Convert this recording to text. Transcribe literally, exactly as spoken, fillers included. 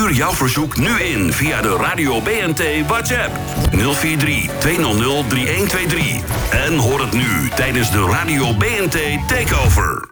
Stuur jouw verzoek nu in via de Radio B N T WhatsApp nul vier drie twee nul nul drie een twee drie. En hoor het nu tijdens de Radio B N T Takeover.